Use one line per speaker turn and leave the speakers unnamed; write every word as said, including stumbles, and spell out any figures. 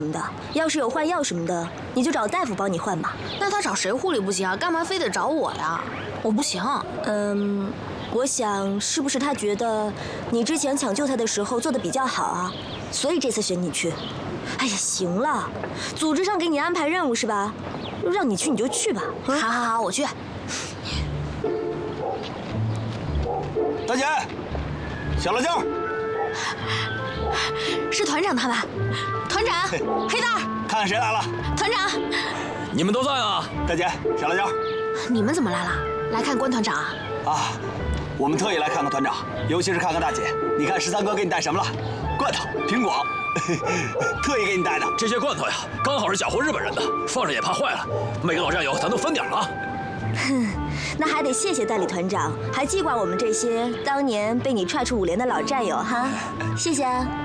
的，要是有换药什么的，你就找大夫帮你换吧。
那他找谁护理不行啊？干嘛非得找我呀？我不行。
嗯，我想是不是他觉得你之前抢救他的时候做的比较好啊，所以这次选你去。哎呀，行了，组织上给你安排任务是吧？让你去你就去吧。
好好好，我去。
大姐，小辣椒。
是团长他们，团长，黑蛋儿，
看看谁来了。
团长，
你们都在啊？
大姐，小辣椒，
你们怎么来了？来看关团长啊？
啊，我们特意来看看团长，尤其是看看大姐。你看十三哥给你带什么了？罐头、苹果，特意给你带的。
这些罐头呀，刚好是缴获日本人的，放着也怕坏了。每个老战友咱都分点啊。
哼，那还得谢谢代理团长，还记挂我们这些当年被你踹出五连的老战友哈，谢谢啊。